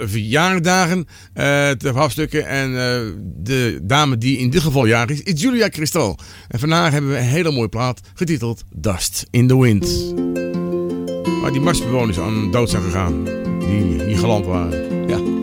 verjaardagen te afstukken. En de dame die in dit geval jarig is Julia Cristal. En vandaag hebben we een hele mooie plaat getiteld Dust in the Wind. Waar die Marsbewoners aan dood zijn gegaan. Die hier geland waren. Ja.